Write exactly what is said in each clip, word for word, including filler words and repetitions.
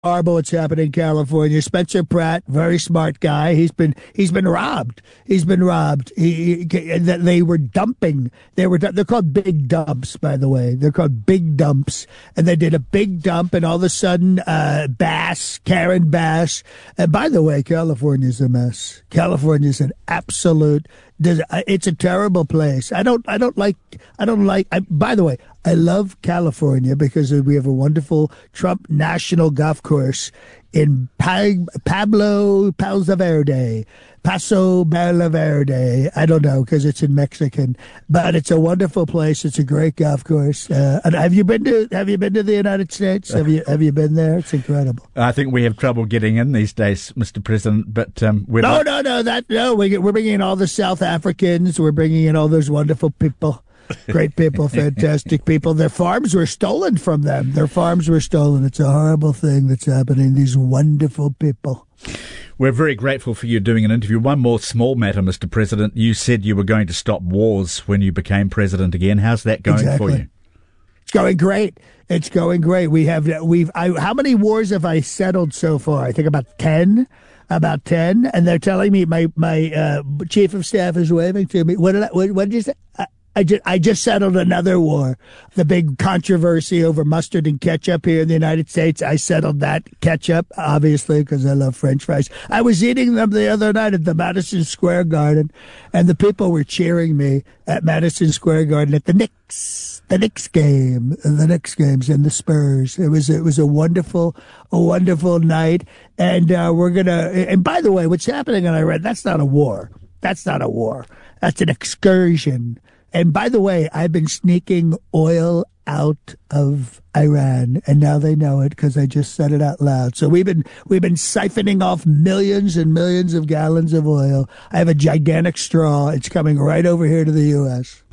horrible what's happening in California. Spencer Pratt, very smart guy. He's been he's been robbed. He's been robbed. He, he they were dumping. They were they're called big dumps, by the way. They're called big dumps, and they did a big dump, and all of a sudden, uh, Bass, Karen Bass, and by the way, California's a mess. California's an absolute. It's a terrible place. I don't. I don't like. I don't like. I, by the way, I love California because we have a wonderful Trump National Golf Course in pa- Pablo Pausa Verde, Paso Bella Verde. I don't know because it's in Mexican, but it's a wonderful place. It's a great golf course. Uh, and have you been to Have you been to the United States? Have you Have you been there? It's incredible. I think we have trouble getting in these days, Mister President. But um, we're no, not- no, no. That no. We, we're bringing in all the South Africans. We're bringing in all those wonderful people. Great people, fantastic people. Their farms were stolen from them. Their farms were stolen. It's a horrible thing that's happening. These wonderful people. We're very grateful for you doing an interview. One more small matter, Mister President. You said you were going to stop wars when you became president again. How's that going exactly. for you? It's going great. It's going great. We have we've. I, how many wars have I settled so far? I think about ten. About ten, and they're telling me my my uh, chief of staff is waving to me. What did I, what, what did you say? I, I just I just settled another war. The big controversy over mustard and ketchup here in the United States. I settled that ketchup, obviously, because I love French fries. I was eating them the other night at the Madison Square Garden, and the people were cheering me at Madison Square Garden at the Knicks, the Knicks game, the Knicks games, and the Spurs. It was it was a wonderful, a wonderful night, and uh, we're gonna. And by the way, what's happening? And I read that's not a war. That's not a war. That's an excursion. And by the way, I've been sneaking oil out of Iran, and now they know it because I just said it out loud. So we've been we've been siphoning off millions and millions of gallons of oil. I have a gigantic straw. It's coming right over here to the U S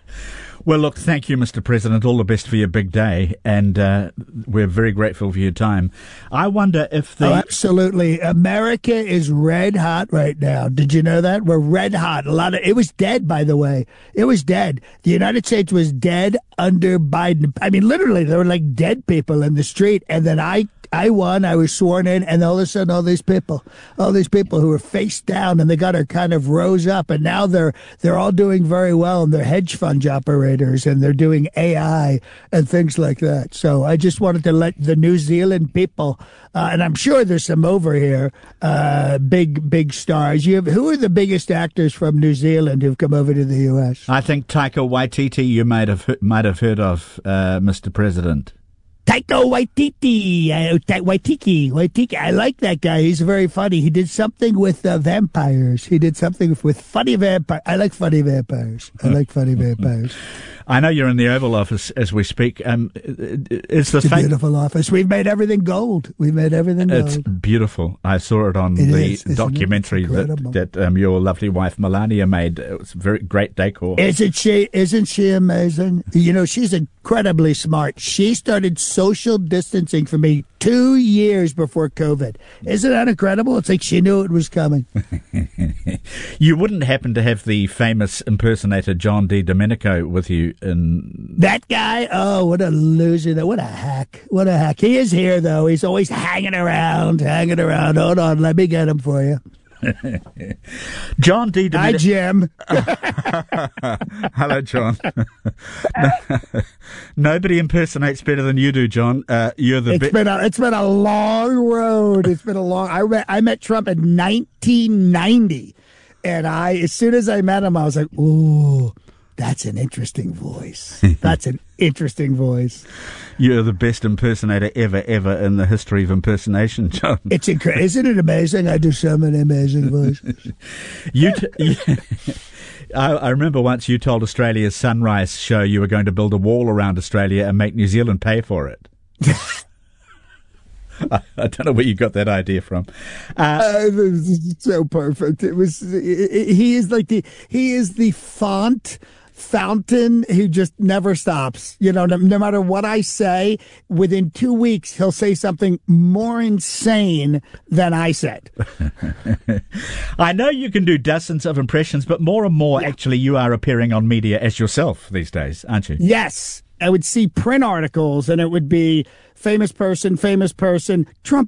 Well, look, thank you, Mister President. All the best for your big day, and uh, we're very grateful for your time. I wonder if the... Oh, absolutely. America is red hot right now. Did you know that? We're red hot. A lot of it was dead, by the way. It was dead. The United States was dead under Biden. I mean, literally, there were like dead people in the street, and then I... I won, I was sworn in, and all of a sudden all these people, all these people who were face down and they got her kind of rose up, and now they're they're all doing very well, and they're hedge fund operators, and they're doing A I and things like that. So I just wanted to let the New Zealand people, uh, and I'm sure there's some over here, uh, big, big stars. You have, who are the biggest actors from New Zealand who've come over to the U S? I think Taika Waititi you might have, might have heard of, uh, Mister President. Taika Waititi, uh, Waititi, Waititi. I like that guy. He's very funny. He did something with uh, vampires. He did something with, with funny vampires. I like funny vampires. I like funny vampires. I know you're in the Oval Office as we speak. Um, it's the it's a fa- beautiful office. We've made everything gold. We've made everything gold. It's beautiful. I saw it on it the is, documentary that, that um, your lovely wife Melania made. It was very great decor. Isn't she? Isn't she amazing? You know, she's incredibly smart. She started social distancing for me two years before COVID. Isn't that incredible? It's like she knew it was coming. You wouldn't happen to have the famous impersonator John D. Domenico with you in... That guy? Oh, what a loser. What a hack. What a hack. He is here, though. He's always hanging around, hanging around. Hold on. Let me get him for you. John D. Domenico. Hi, Jim. Hello, John. Nobody impersonates better than you do, John. Uh, you're the. It's be- been a, it's been a long road. It's been a long. I met I met Trump in nineteen ninety, and I as soon as I met him, I was like, ooh. That's an interesting voice. That's an interesting voice. You're the best impersonator ever, ever in the history of impersonation, John. It's incre- Isn't it amazing? I do so many amazing voices. you t- you, I, I remember once you told Australia's Sunrise show you were going to build a wall around Australia and make New Zealand pay for it. I, I don't know where you got that idea from. Uh, uh, it was so perfect. It was. It, it, he is like the. He is the font. Fountain who just never stops. You know, no, no matter what I say, within two weeks, he'll say something more insane than I said. I know you can do dozens of impressions, but more and more, yeah. Actually, you are appearing on media as yourself these days, aren't you? Yes. I would see print articles and it would be famous person, famous person, Trump